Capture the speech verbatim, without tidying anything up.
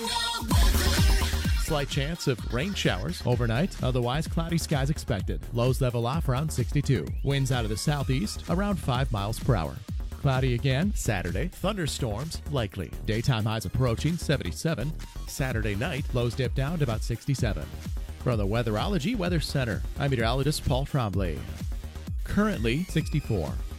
Slight chance of rain showers overnight. Otherwise, cloudy skies expected. Lows level off around sixty-two. Winds out of the southeast around five miles per hour. Cloudy again Saturday. Thunderstorms likely. Daytime highs approaching seventy-seven. Saturday night, lows dip down to about sixty-seven. From the Weatherology Weather Center, I'm meteorologist Paul Trombley. Currently sixty-four.